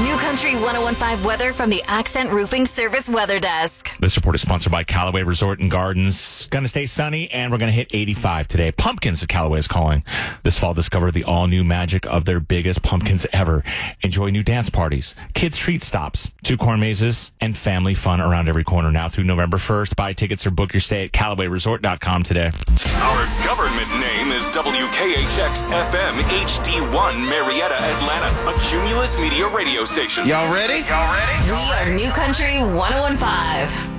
New Country 101.5 weather from the Accent Roofing Service Weather Desk. This report is sponsored by Callaway Resort and Gardens. Going to stay sunny, and we're going to hit 85 today. Pumpkins at Callaway is calling. This fall, discover the all-new magic of their biggest pumpkins ever. Enjoy new dance parties, kids' treat stops, 2 corn mazes, and family fun around every corner. Now through November 1st. Buy tickets or book your stay at CallawayResort.com today. Our government name is WKHX-FM HD1 Marietta, Atlanta, a Cumulus Media radio station. Y'all ready? We are New Country 101.5.